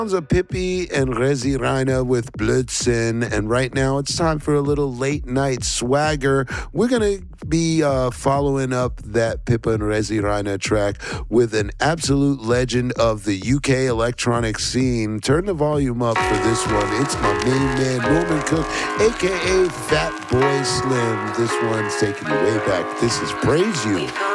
Sounds of Pippi and Rezi Reina with Blitzen. And right now it's time for a little late night swagger. We're going to be following up that Pippa and Rezi Reina track with an absolute legend of the UK electronic scene. Turn the volume up for this one. It's my main man, Norman Cook, a.k.a. Fat Boy Slim. This one's taking you way back. This is Praise You.